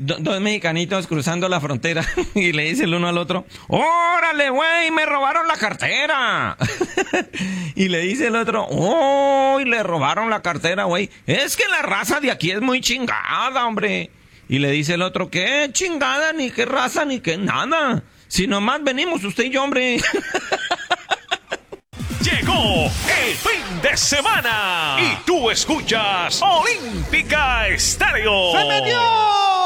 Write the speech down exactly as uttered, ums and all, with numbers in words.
do- dos mexicanitos cruzando la frontera y le dice el uno al otro, ¡órale, güey! ¡Me robaron la cartera! Y le dice el otro, ¡oh! Le robaron la cartera, güey. Es que la raza de aquí es muy chingada, hombre. Y le dice el otro, ¿qué chingada? Ni qué raza, ni qué nada. Si nomás venimos usted y yo, hombre. Llegó el fin de semana y tú escuchas Olímpica Estéreo. ¡Se metió!